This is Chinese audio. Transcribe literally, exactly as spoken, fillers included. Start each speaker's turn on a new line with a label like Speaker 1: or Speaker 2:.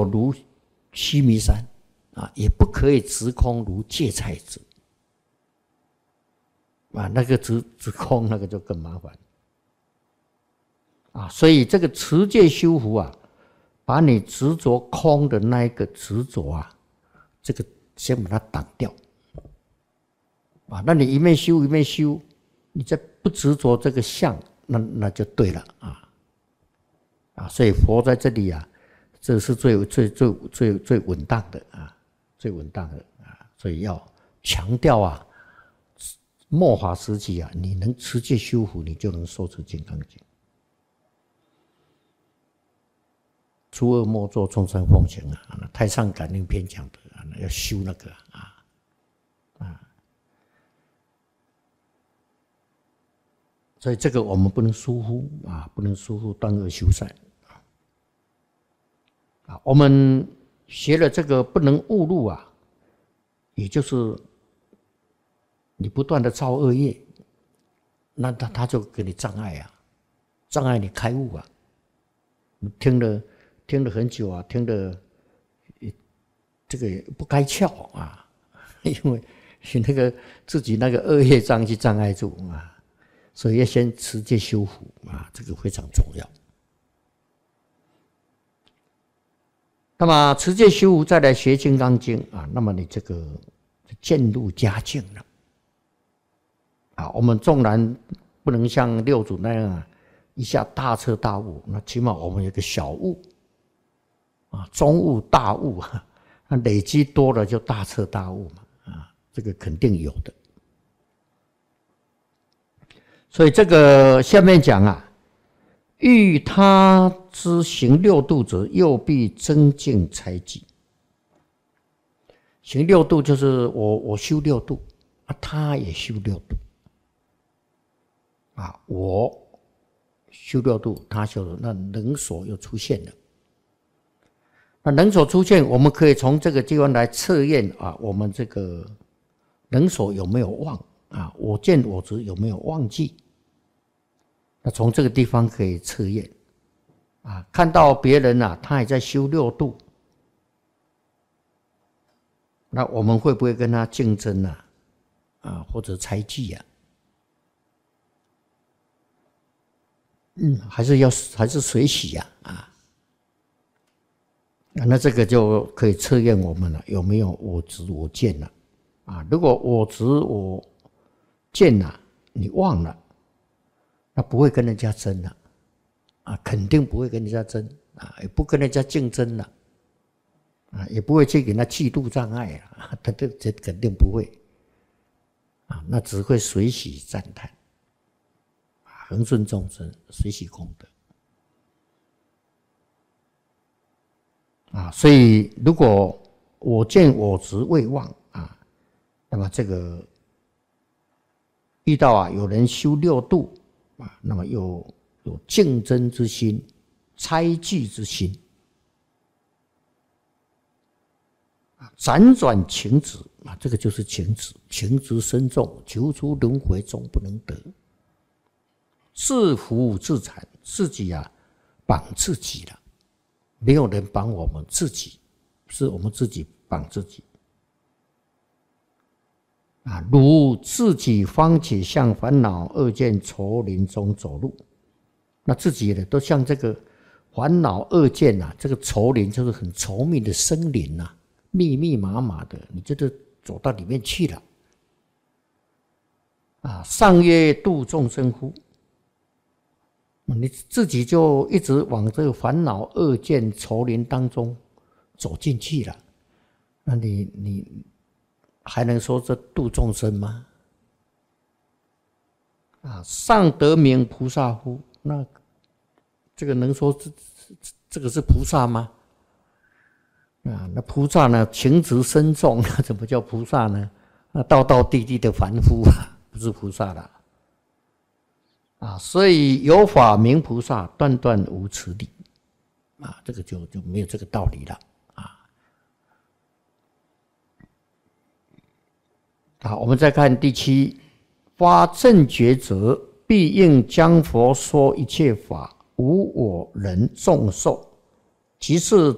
Speaker 1: 如须弥山啊，也不可以直空如芥菜籽啊，那个直直空那个就更麻烦啊。所以这个持戒修福啊，把你执着空的那一个执着啊，这个先把它挡掉啊。那你一面修一面修，你再不执着这个相，那那就对了啊啊。所以佛在这里啊，这是最最最最最稳当的啊，最稳当的啊。所以要强调啊，末法时期啊，你能持戒修福，你就能受持金刚经。诸恶莫作，众生奉行啊！太上感应篇讲的啊，要修那个啊啊，所以这个我们不能疏忽啊，不能疏忽断恶修善啊。我们学了这个不能误入啊，也就是你不断的造恶业，那他他就给你障碍啊，障碍你开悟啊。你听了。听了很久啊，听了这个也不该翘啊，因为你那个自己那个恶业障去障碍住啊，所以要先持戒修福啊，这个非常重要。那么持戒修福，再来学金刚经啊，那么你这个渐入佳境了啊。我们纵然不能像六祖那样啊，一下大彻大悟，那起码我们有个小悟。啊，中悟大悟啊，那累积多了就大彻大悟嘛，啊，这个肯定有的。所以这个下面讲啊，欲他之行六度者，又必增进财技。行六度就是我我修六度啊，他也修六度啊，我修六度，他修六度，那能所又出现了。那能所出现，我们可以从这个地方来测验啊，我们这个能所有没有忘啊？我见我执有没有忘记？那从这个地方可以测验啊，看到别人啊，他也在修六度，那我们会不会跟他竞争啊？啊，或者猜忌啊？嗯，还是要还是随喜呀啊？啊那这个就可以测验我们了，有没有我执我见了啊？如果我执我见了，你忘了，那不会跟人家争了啊，肯定不会跟人家争啊，也不跟人家竞争了啊，也不会去给他嫉妒障碍啊，他这这肯定不会啊，那只会随喜赞叹啊，恒顺众生，随喜功德。啊，所以如果我见我执未忘啊，那么这个遇到啊有人修六度啊，那么又有竞争之心、猜忌之心啊，辗转情执啊，这个就是情执，情执深重，求出轮回终不能得，自扶自残，自己啊绑自己了。没有人绑我们自己，是我们自己绑自己啊！如自己方起向烦恼恶见丛林中走路，那自己呢，都像这个烦恼恶见啊，这个丛林就是很稠密的森林啊，密密麻麻的，你这就走到里面去了啊！上曰度众生乎？你自己就一直往这个烦恼恶见丛林当中走进去了，那你你还能说这度众生吗？啊，上得名菩萨乎？那这个能说这这个是菩萨吗？啊，那菩萨呢，情执深重，那怎么叫菩萨呢？那道道地地的凡夫啊，不是菩萨了。啊，所以有法名菩萨，断断无此理啊，这个就就没有这个道理了啊。好，我们再看第七，发正觉者，必应将佛说一切法，无我人众受，即是